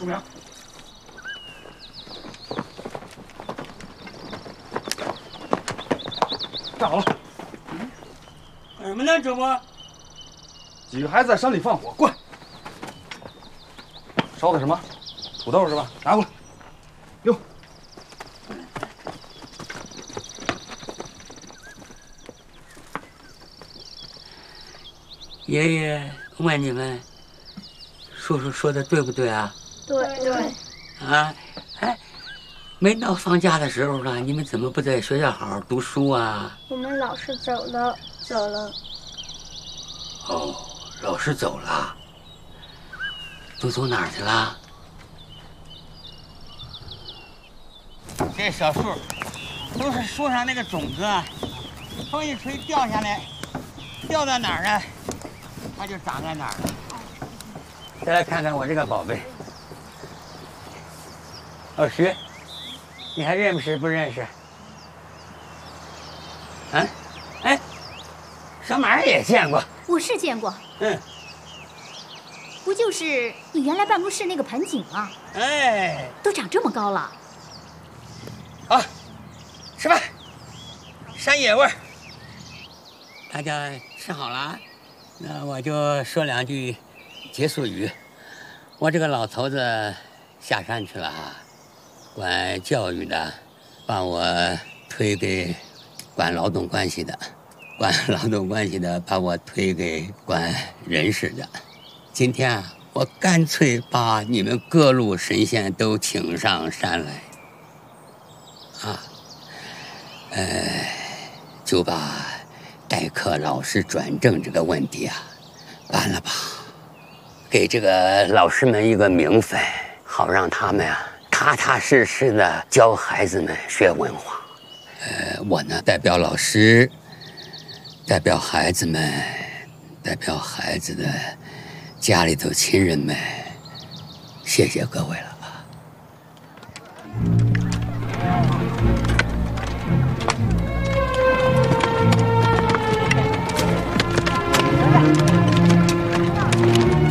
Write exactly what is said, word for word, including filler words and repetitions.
名。站好了。 干什么呢，主播？ 几个孩子在山里放火，过来。烧的什么？土豆是吧？拿过来。哟。 爷爷问你们，叔叔说的对不对啊？ 对对。 啊，哎，没到放假的时候了，你们怎么不在学校好好读书啊？ 我们老师走了，走了。 哦，老师走了，都走哪儿去了？这小树都是树上那个种子，风一吹掉下来，掉到哪儿呢，它就长在哪儿了。再来看看我这个宝贝，老徐，你还认识不认识？啊？哎，小马也见过。 我是见过， 嗯， 不就是你原来办公室那个盆景吗？ 哎， 都长这么高了。 好，吃饭，山野味儿。大家吃好了，那我就说两句结束语。我这个老头子下山去了，管教育的把我推给管劳动关系的。管劳动关系的把我推给管人事的。今天啊，我干脆把你们各路神仙都请上山来，啊，呃，就把代课老师转正这个问题啊办了吧，给这个老师们一个名分，好让他们啊踏踏实实的教孩子们学文化。呃，我呢代表老师。代表孩子们，代表孩子的家里头亲人们，谢谢各位了。